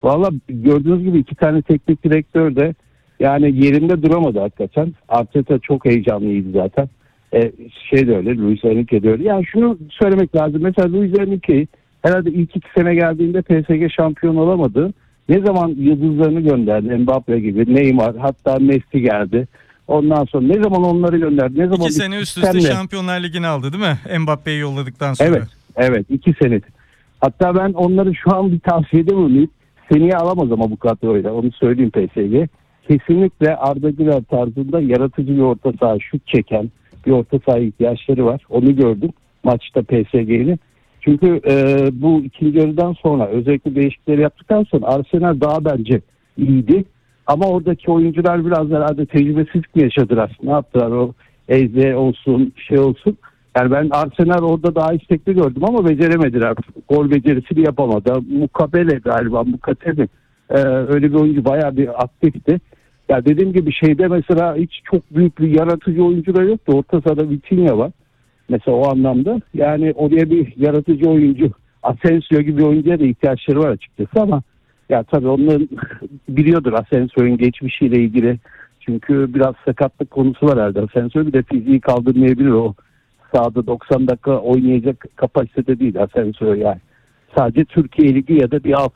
Valla gördüğünüz gibi iki tane teknik direktör de yani yerinde duramadı hakikaten. Arteta çok heyecanlıydı zaten. Şey de öyle, Luis Enrique de öyle. Yani şunu söylemek lazım. Mesela Luis Enrique herhalde ilk 2 sene geldiğinde PSG şampiyon olamadı. Ne zaman yıldızlarını gönderdi, Mbappe gibi, Neymar, hatta Messi geldi. Ondan sonra ne zaman onları gönderdi? Ne zaman 2 sene üst üste Şampiyonlar Ligi'ni aldı değil mi? Mbappe'yi yolladıktan sonra. Evet 2 sene. Hatta ben onları şu an bir tavsiyede bulunayım. Seneye alamaz ama bu kadroyla. Onu söyleyeyim PSG. Kesinlikle Arda Güler tarzında yaratıcı bir orta saha, şut çeken bir orta saha ihtiyaçları var. Onu gördüm maçta PSG'nin. Çünkü bu ikinci yarıdan sonra özellikle değişiklikleri yaptıktan sonra Arsenal daha bence iyiydi. Ama oradaki oyuncular biraz herhalde tecrübesizlik mi yaşadılar? Ne yaptılar o Eze olsun şey olsun. Yani ben Arsenal orada daha istekli gördüm ama beceremediler. Gol becerisini yapamadı. Mukabele galiba, Mukatebe. Öyle bir oyuncu bayağı bir aktifti. Ya dediğim gibi şeyde mesela hiç çok büyük bir yaratıcı oyuncular yoktu. Orta sahada Vitinha var. Mesela o anlamda. Yani oraya bir yaratıcı oyuncu, Asensio gibi bir oyuncuya da ihtiyaçları var açıkçası ama ya tabii onların biliyordur Asensio'nun geçmişiyle ilgili. Çünkü biraz sakatlık konusu var herhalde. Asensio bir de fiziği kaldırmayabilir o. Sahada 90 dakika oynayacak kapasitede değil Asensio yani. Sadece Türkiye Ligi ya da bir alt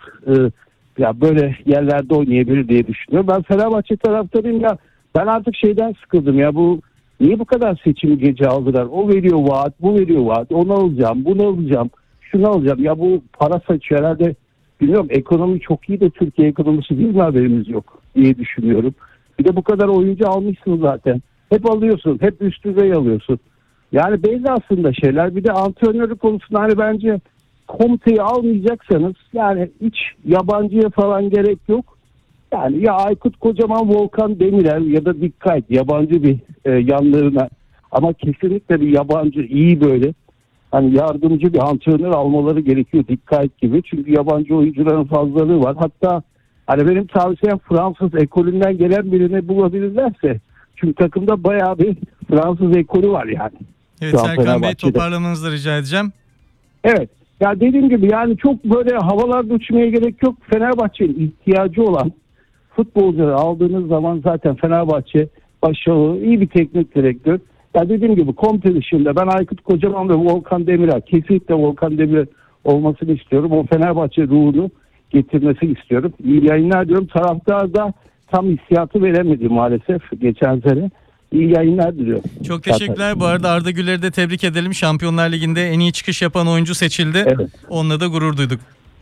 ya böyle yerlerde oynayabilir diye düşünüyorum. Ben Fenerbahçe taraftarıyım ya. Ben artık şeyden sıkıldım ya, bu niye bu kadar seçim gece aldılar? O veriyor vaat, bu veriyor vaat. Onu alacağım, bunu alacağım, şunu alacağım. Ya bu para saçıyor herhalde. Bilmiyorum, ekonomi çok iyi de Türkiye ekonomisi değil mi, haberimiz yok diye düşünüyorum. Bir de bu kadar oyuncu almışsın zaten. Hep alıyorsun, hep üst düzey alıyorsun. Yani belli aslında şeyler. Bir de antrenörü konusunda hani bence Conte'yi almayacaksanız yani hiç yabancıya falan gerek yok. Yani ya Aykut Kocaman, Volkan Demirel ya da dikkat yabancı bir yanlarına, ama kesinlikle bir yabancı iyi böyle hani yardımcı bir antrenör almaları gerekiyor, dikkat gibi. Çünkü yabancı oyuncuların fazlalığı var. Hatta hani benim tavsiyem Fransız ekolünden gelen birini bulabilirlerse. Çünkü takımda bayağı bir Fransız ekolü var yani. Evet Serkan Bey, toparlamanızı rica edeceğim. Evet. Ya dediğim gibi yani çok böyle havalarda uçmaya gerek yok. Fenerbahçe'nin ihtiyacı olan futbolcuları aldığınız zaman zaten Fenerbahçe başarılı, iyi bir teknik direktör. Ya dediğim gibi komple dışında ben Aykut Kocaman ve Volkan Demirel, kesinlikle Volkan Demirel olmasını istiyorum. O Fenerbahçe ruhunu getirmesini istiyorum. İyi yayınlar diyorum. Taraftar da tam hissiyatı veremedi maalesef geçen sene. İyi yayınlar diliyorum. Çok teşekkürler. Bu arada Arda Güler'i de tebrik edelim. Şampiyonlar Ligi'nde en iyi çıkış yapan oyuncu seçildi. Evet. Onunla da gurur duyduk.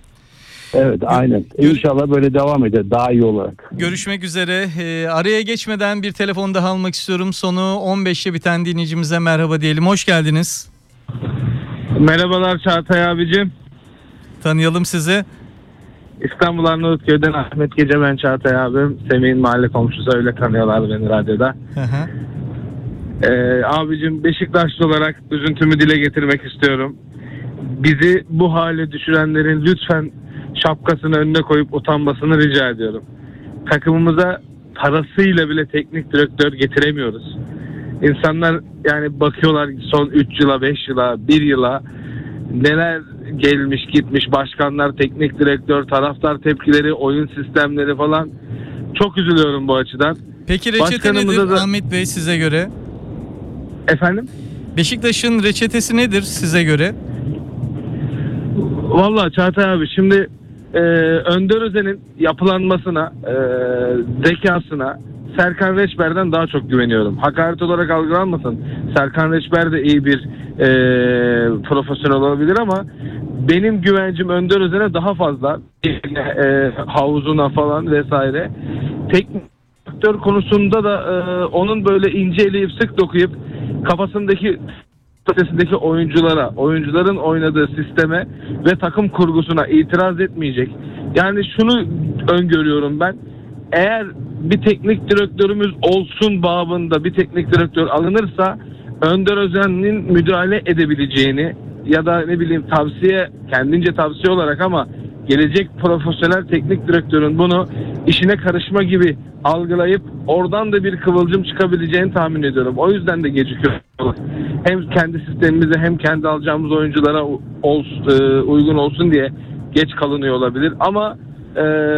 Evet aynen. İnşallah böyle devam eder daha iyi olarak. Görüşmek üzere. Araya geçmeden bir telefon daha almak istiyorum. Sonu 15'te biten dinleyicimize merhaba diyelim. Hoş geldiniz. Merhabalar Çağatay abicim. Tanıyalım sizi. İstanbul Arnavutköy'den Ahmet Gece, ben Çağatay abim. Semih'in mahalle komşusu, öyle tanıyorlar beni radyoda. Abicim, Beşiktaşlı olarak üzüntümü dile getirmek istiyorum. Bizi bu hale düşürenlerin lütfen şapkasını önüne koyup utanmasını rica ediyorum. Takımımıza parasıyla bile teknik direktör getiremiyoruz. İnsanlar yani bakıyorlar son 3 yıla, 5 yıla, 1 yıla neler gelmiş gitmiş, başkanlar, teknik direktör, taraftar tepkileri, oyun sistemleri falan. Çok üzülüyorum bu açıdan. Peki reçete nedir Ahmet Bey size göre? Efendim? Beşiktaş'ın reçetesi nedir size göre? Vallahi Çağatay abi, şimdi Önder Özen'in yapılanmasına, zekasına Serkan Reçber'den daha çok güveniyorum. Hakaret olarak algılanmasın. Serkan Reçber de iyi bir profesyonel olabilir ama benim güvencim Önder Özen'e daha fazla. Havuzuna falan vesaire. Teknik direktör konusunda da onun böyle ince eleyip sık dokuyup kafasındaki oyuncuların oynadığı sisteme ve takım kurgusuna itiraz etmeyecek. Yani şunu öngörüyorum ben. Eğer bir teknik direktörümüz olsun babında bir teknik direktör alınırsa Önder Özen'in müdahale edebileceğini ya da ne bileyim kendince tavsiye olarak ama gelecek profesyonel teknik direktörün bunu işine karışma gibi algılayıp oradan da bir kıvılcım çıkabileceğini tahmin ediyorum. O yüzden de gecikiyor. Hem kendi sistemimize hem kendi alacağımız oyunculara uygun olsun diye geç kalınıyor olabilir ama